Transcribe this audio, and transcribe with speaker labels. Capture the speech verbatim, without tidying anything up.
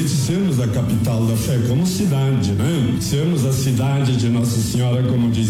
Speaker 1: realmente sermos a capital da fé como cidade, né? Sermos a cidade de Nossa Senhora, como diz